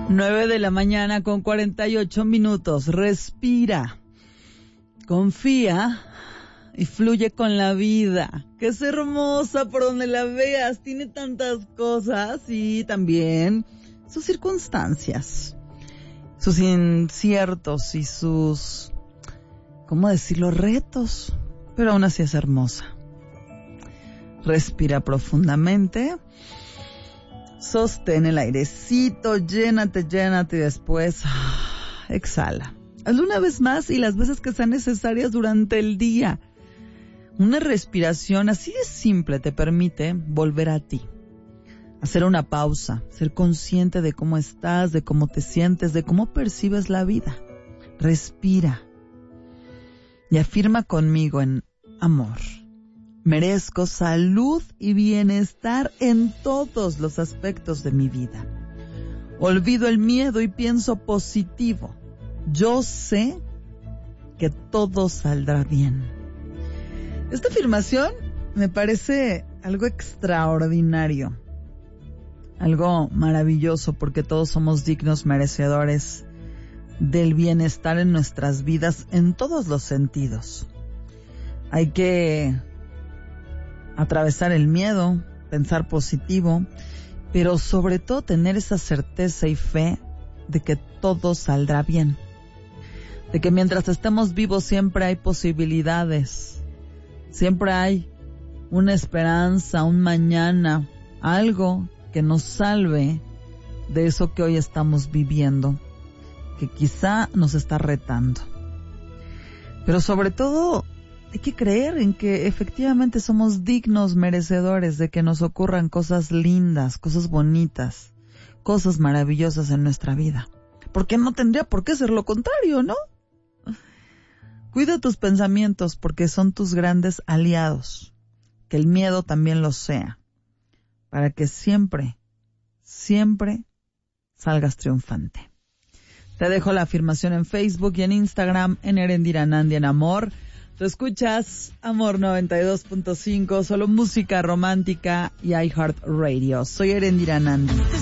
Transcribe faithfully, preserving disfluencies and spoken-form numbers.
nueve de la mañana con cuarenta y ocho minutos. Respira, confía y fluye con la vida, que es hermosa por donde la veas. Tiene tantas cosas y también sus circunstancias, sus inciertos y sus, ¿cómo decirlo?, retos, pero aún así es hermosa. Respira profundamente. Sostén el airecito, llénate, llénate y después exhala. Hazlo una vez más y las veces que sean necesarias durante el día. Una respiración así de simple te permite volver a ti. Hacer una pausa, ser consciente de cómo estás, de cómo te sientes, de cómo percibes la vida. Respira. Y afirma conmigo en amor. Merezco salud y bienestar en todos los aspectos de mi vida. Olvido el miedo y pienso positivo. Yo sé que todo saldrá bien. Esta afirmación me parece algo extraordinario, algo maravilloso, porque todos somos dignos merecedores del bienestar en nuestras vidas en todos los sentidos. Hay que atravesar el miedo, pensar positivo, pero sobre todo tener esa certeza y fe de que todo saldrá bien. De que mientras estemos vivos siempre hay posibilidades, siempre hay una esperanza, un mañana, algo que nos salve de eso que hoy estamos viviendo, que quizá nos está retando. Pero sobre todo, hay que creer en que efectivamente somos dignos merecedores de que nos ocurran cosas lindas, cosas bonitas, cosas maravillosas en nuestra vida. Porque no tendría por qué ser lo contrario, ¿no? Cuida tus pensamientos porque son tus grandes aliados. Que el miedo también lo sea. Para que siempre, siempre salgas triunfante. Te dejo la afirmación en Facebook y en Instagram en Erendira Nandi en Amor. Tú escuchas Amor noventa y dos punto cinco, solo música romántica y iHeartRadio. Soy Erendira Nandi.